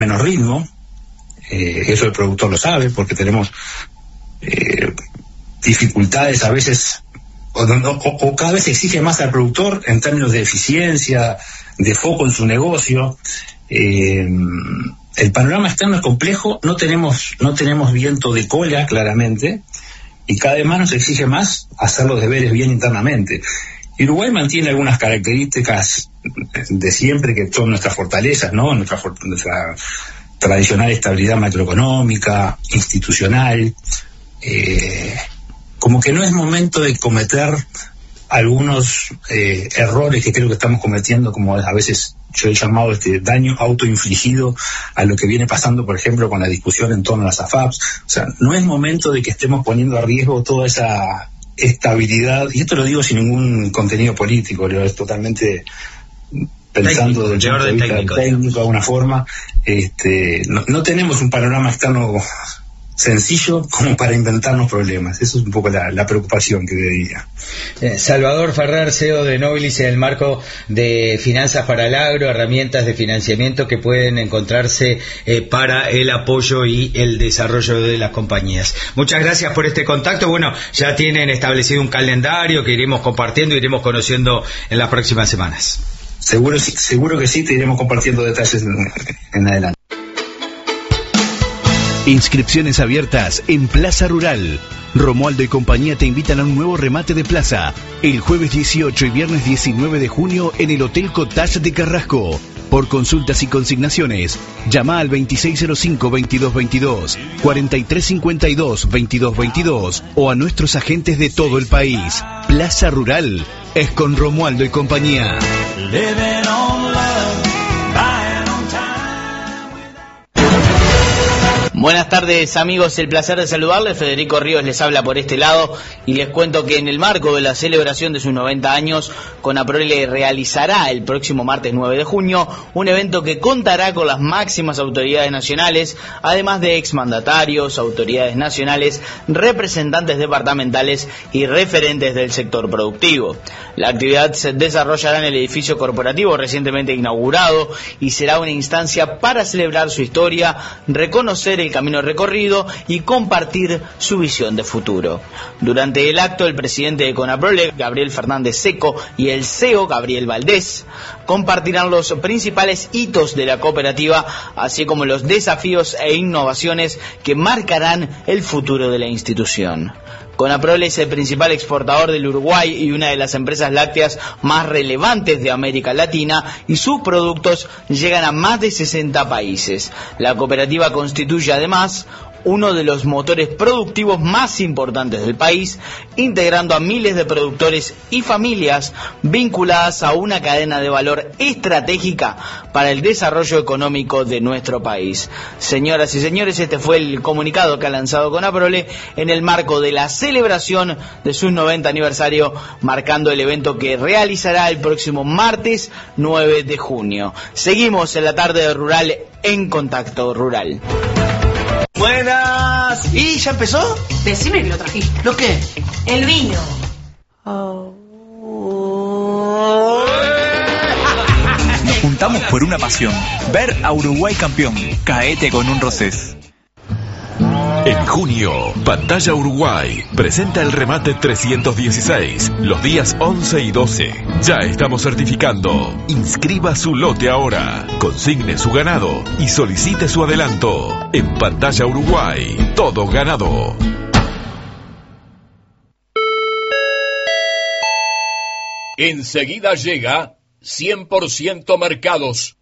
menos ritmo. Eso el productor lo sabe, porque tenemos dificultades a veces, o cada vez exige más al productor en términos de eficiencia, de foco en su negocio. El panorama externo es complejo, no tenemos viento de cola, claramente, y cada vez más nos exige más hacer los deberes bien internamente. Uruguay mantiene algunas características de siempre, que son nuestras fortalezas, ¿no? Nuestra tradicional estabilidad macroeconómica, institucional. Como que no es momento de cometer algunos errores que creo que estamos cometiendo, como a veces yo he llamado daño autoinfligido a lo que viene pasando, por ejemplo, con la discusión en torno a las AFAPs. O sea, no es momento de que estemos poniendo a riesgo toda esa estabilidad, y esto lo digo sin ningún contenido político, es totalmente pensando desde el punto de vista técnico de alguna forma. No tenemos un panorama externo sencillo como para inventarnos problemas. Eso es un poco la preocupación que diría. Salvador Ferrer, CEO de Nobilis, en el marco de Finanzas para el Agro, herramientas de financiamiento que pueden encontrarse para el apoyo y el desarrollo de las compañías. Muchas gracias por este contacto. Bueno, ya tienen establecido un calendario que iremos compartiendo, iremos conociendo en las próximas semanas. Seguro que sí, te iremos compartiendo detalles en adelante. Inscripciones abiertas en Plaza Rural. Romualdo y compañía te invitan a un nuevo remate de plaza el jueves 18 y viernes 19 de junio en el Hotel Cottage de Carrasco. Por consultas y consignaciones, llama al 2605-2222, 4352-2222 o a nuestros agentes de todo el país. Plaza Rural es con Romualdo y compañía. Buenas tardes, amigos, el placer de saludarles. Federico Ríos les habla por este lado y les cuento que en el marco de la celebración de sus 90 años, Conaprole realizará el próximo martes 9 de junio un evento que contará con las máximas autoridades nacionales, además de exmandatarios, autoridades nacionales, representantes departamentales y referentes del sector productivo. La actividad se desarrollará en el edificio corporativo recientemente inaugurado y será una instancia para celebrar su historia, reconocer el camino recorrido y compartir su visión de futuro. Durante el acto, el presidente de Conaprole, Gabriel Fernández Seco, y el CEO, Gabriel Valdés, compartirán los principales hitos de la cooperativa, así como los desafíos e innovaciones que marcarán el futuro de la institución. Conaprole es el principal exportador del Uruguay y una de las empresas lácteas más relevantes de América Latina, y sus productos llegan a más de 60 países. La cooperativa constituye además uno de los motores productivos más importantes del país, integrando a miles de productores y familias vinculadas a una cadena de valor estratégica para el desarrollo económico de nuestro país. Señoras y señores, este fue el comunicado que ha lanzado Conaprole en el marco de la celebración de su 90 aniversario, marcando el evento que realizará el próximo martes 9 de junio. Seguimos en la tarde de Rural en Contacto Rural. Buenas. ¿Y ya empezó? Decime que lo trajiste. ¿Lo qué? El vino. Nos juntamos por una pasión: ver a Uruguay campeón. Caete con un rosés. En junio, Pantalla Uruguay presenta el remate 316, los días 11 y 12. Ya estamos certificando. Inscriba su lote ahora, consigne su ganado y solicite su adelanto. En Pantalla Uruguay, todo ganado. Enseguida llega 100% Mercados,